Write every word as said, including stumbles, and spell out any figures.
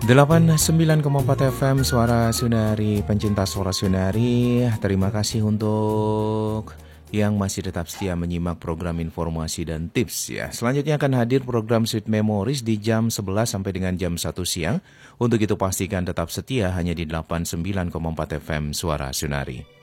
delapan puluh sembilan koma empat F M Suara Sunari, pencinta Suara Sunari. Terima kasih untuk yang masih tetap setia menyimak program informasi dan tips ya. Selanjutnya akan hadir program Sweet Memories di jam sebelas sampai dengan jam satu siang. Untuk itu pastikan tetap setia hanya di delapan puluh sembilan koma empat F M Suara Sunari.